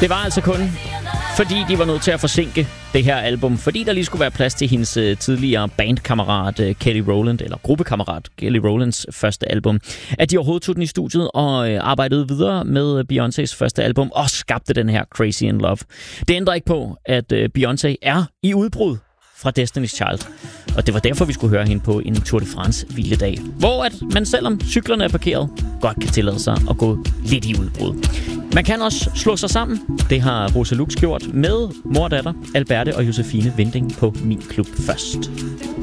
Det var altså kun fordi de var nødt til at forsinke det her album, fordi der lige skulle være plads til hendes tidligere bandkammerat Kelly Rowland, eller gruppekammerat Kelly Rowlands første album, at de overhovedet tog den i studiet og arbejdede videre med Beyoncés første album og skabte den her Crazy in Love. Det ændrer ikke på, at Beyoncé er i udbrud fra Destiny's Child. Og det var derfor, vi skulle høre hende på en Tour de France hviledag, hvor at man selvom cyklerne er parkeret, godt kan tillade sig at gå lidt i udbrud. Man kan også slå sig sammen. Det har Rosa Lux gjort med mor og datter, Alberte og Josefine Vinding på Min Klub Først.